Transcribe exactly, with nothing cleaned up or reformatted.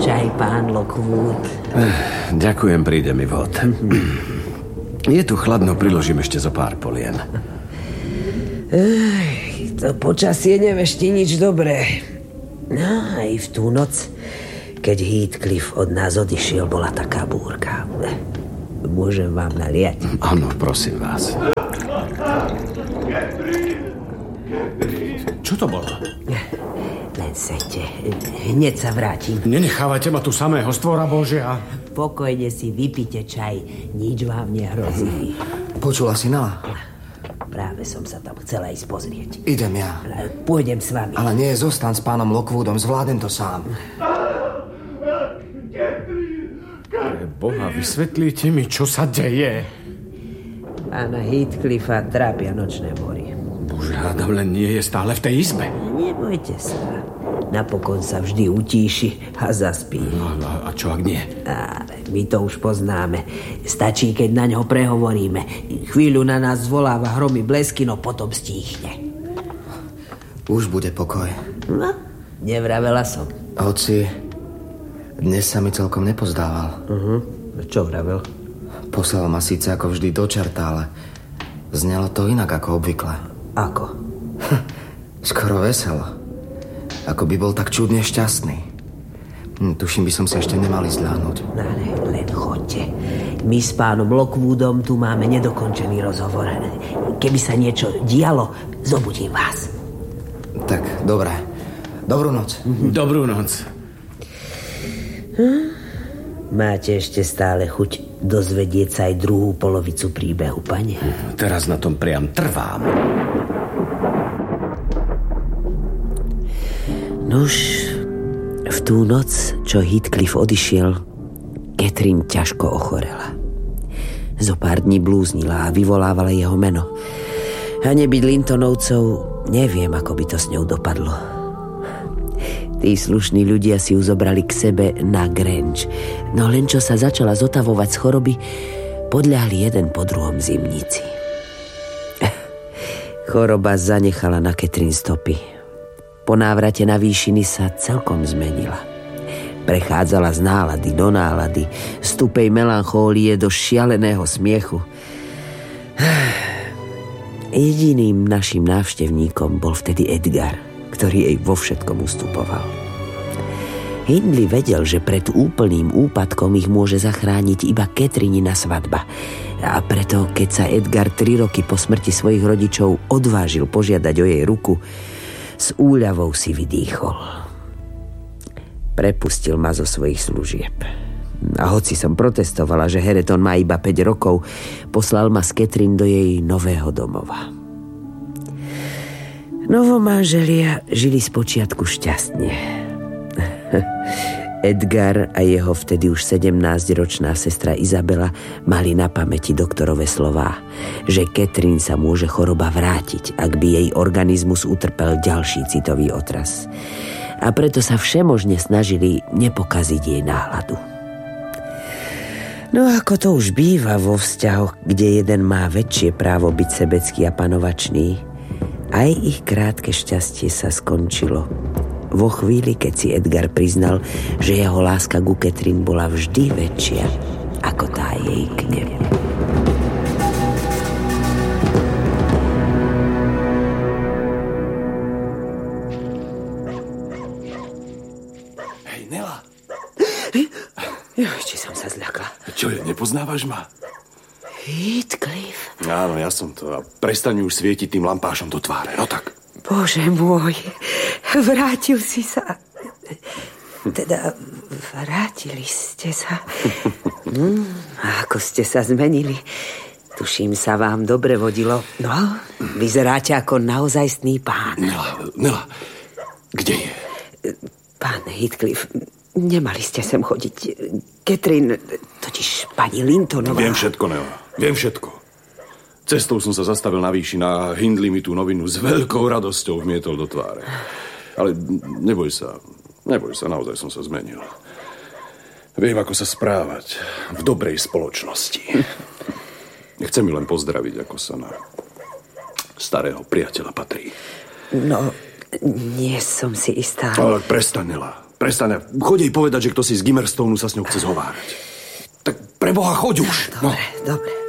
čaj, pán Lockwood. Ďakujem, príde mi vod. Je tu chladno, priložím ešte zo pár polien. Ej, to počasie nevešti nič dobré. No, aj v tú noc, keď Heathcliff od nás odišiel, bola taká búrka. Môžem vám naliať? Áno, prosím vás. Čo to bolo? Len sete. Hneď sa vrátim. Nenechávajte ma tu samého, stvora Božia. Pokojne si vypite čaj. Nič vám nehrozí. Počula si, Nela? Práve som sa tam chcela ísť pozrieť. Idem ja. Pôjdem s vami. Ale nie, zostaň s pánom Lockwoodom. Zvládnem to sám. Pre Boha, vysvetlíte mi, čo sa deje. Pána Heathcliffa trápia nočné mory. Bože, hádam, len nie je stále v tej izbe. Nebojte sa. Napokon sa vždy utíši a zaspí. No, a, a čo ak nie? Ale my to už poznáme. Stačí, keď na ňo prehovoríme. Chvíľu na nás zvoláva hromy blesky, no potom stíchne. Už bude pokoj. No, nevravela som. Hoci, dnes sa mi celkom nepozdával. Uh-huh. Čo vravel? Poslal ma síce ako vždy do čerta, ale znelo to inak ako obvykle. Ako? Skoro veselo. Ako by bol tak čudne šťastný. Hm, tuším, by som sa ešte nemal ísť ľahnuť. No, len choďte. My s pánom Lockwoodom tu máme nedokončený rozhovor. Keby sa niečo dialo, zobudím vás. Tak, dobré. Dobrú noc. Dobrú noc. Hm? Máte ešte stále chuť dozvedieť sa aj druhú polovicu príbehu, pane? Teraz na tom priam trvám. Nuž, v tú noc, čo Heathcliff odišiel, Catherine ťažko ochorela. Zo pár dní blúznila a vyvolávala jeho meno. A nebyť Lintonovcov, neviem, ako by to s ňou dopadlo. Tí slušní ľudia si ju zobrali k sebe na Grange, no len čo sa začala zotavovať z choroby, podľahli jeden po druhom zimníci. Choroba zanechala na Catherine stopy. Po návrate na výšiny sa celkom zmenila. Prechádzala z nálady do nálady, z tupej melanchólie do šialeného smiechu. Jediným našim návštevníkom bol vtedy Edgar, ktorý jej vo všetkom ustupoval. Hindley vedel, že pred úplným úpadkom ich môže zachrániť iba Catherinina svadba. A preto, keď sa Edgar tri roky po smrti svojich rodičov odvážil požiadať o jej ruku, s úľavou si vydýchol. Prepustil ma zo svojich služieb. A hoci som protestovala, že Hereton má iba päť rokov, poslal ma s Catherine do jej nového domova. Novomanželia žili spočiatku šťastne. Edgar a jeho vtedy už sedemnásťročná sestra Izabela mali na pamäti doktorové slová, že Catherine sa môže choroba vrátiť, ak by jej organizmus utrpel ďalší citový otras. A preto sa všemožne snažili nepokaziť jej náladu. No ako to už býva vo vzťahoch, kde jeden má väčšie právo byť sebecký a panovačný, aj ich krátke šťastie sa skončilo vo chvíli, keď si Edgar priznal, že jeho láska ku Catherine bola vždy väčšia ako tá jej k nemu. Hej, Nela. Jo, či som sa zľakla. Čo je, nepoznávaš ma? Heathcliff. Áno, ja som to. A prestaň už svietiť tým lampášom do tváre. No tak. Bože môj, vrátil si sa. Teda, vrátili ste sa. Mm, ako ste sa zmenili. Tuším, sa vám dobre vodilo. No, vyzeráte ako naozajstný pán. Nela, Nela, kde je? Pán Heathcliff, nemali ste sem chodiť. Catherine, totiž pani Lintonová. Viem všetko, Nela, viem všetko. Cestou som sa zastavil na výšine a Hindley mi tú novinu s veľkou radosťou vmietol do tváre. Ale neboj sa, neboj sa, naozaj som sa zmenil. Viem, ako sa správať v dobrej spoločnosti. Chcem mi len pozdraviť, ako sa na starého priateľa patrí. No, nie som si istá. Ale prestaň, Nela. Prestaň, choď jej povedať, že kto si z Gimmerstonu sa s ňou chce zhovárať. Tak preboha, choď už. Dobre, no. dobre.